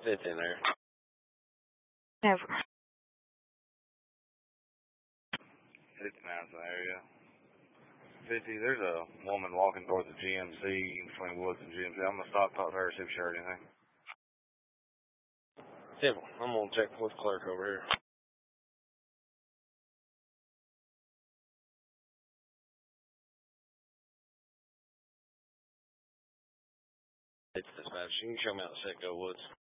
It's in there. Never. 59's in the area. 50, there's a woman walking towards the GMC between Woods and GMC. I'm going to stop, talk to her, see if she heard anything. Simple. I'm going to check with clerk over here. It's dispatch. You can show me out the Setco Woods.